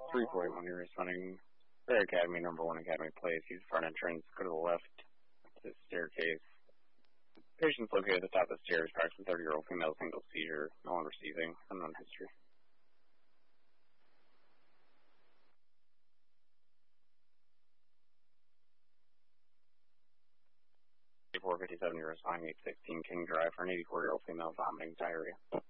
341, you're responding. Fair Academy, number 1 Academy place. Use front entrance. Go to the left to the staircase. Patient's located at the top of the stairs. Approximately 30-year-old female, single seizure. No one receiving. Unknown history. 457, you're responding 816 King Drive for an 84-year-old female vomiting diarrhea.